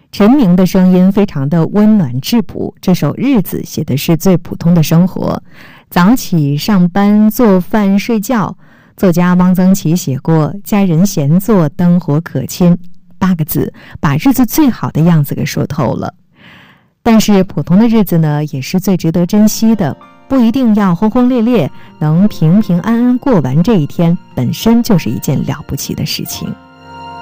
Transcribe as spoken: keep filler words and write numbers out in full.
陈明的声音非常的温暖质朴，这首《日子》写的是最普通的生活，早起上班、做饭、睡觉。作家汪曾祺写过“家人闲坐，灯火可亲”，八个字把日子最好的样子给说透了。但是普通的日子呢，也是最值得珍惜的，不一定要轰轰烈烈，能平平安安过完这一天，本身就是一件了不起的事情。